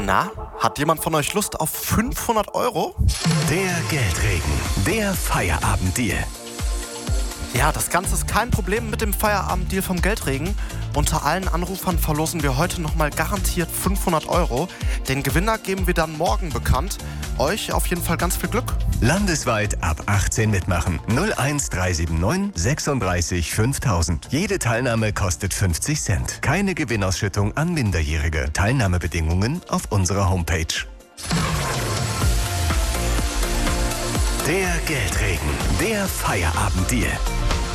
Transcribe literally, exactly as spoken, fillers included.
Na, hat jemand von euch Lust auf fünfhundert Euro? Der Geldregen, der Feierabenddeal. Ja, das Ganze ist kein Problem mit dem Feierabenddeal vom Geldregen. Unter allen Anrufern verlosen wir heute nochmal garantiert fünfhundert Euro. Den Gewinner geben wir dann morgen bekannt. Euch auf jeden Fall ganz viel Glück. Landesweit ab achtzehn mitmachen. null eins drei sieben neun sechsunddreißig fünftausend. Jede Teilnahme kostet fünfzig Cent. Keine Gewinnausschüttung an Minderjährige. Teilnahmebedingungen auf unserer Homepage. Der Geldregen, der Feierabenddeal.